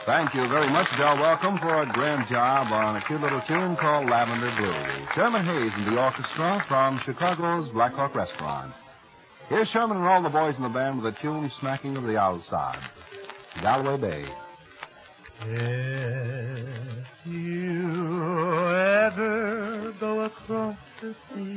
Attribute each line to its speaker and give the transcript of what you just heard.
Speaker 1: Thank you very much, Del Welcome, for a grand job on a cute little tune called Lavender Blue. Sherman Hayes and the orchestra from Chicago's Black Hawk Restaurant. Here's Sherman and all the boys in the band with a tune smacking of the outside. Galway Bay.
Speaker 2: Yeah.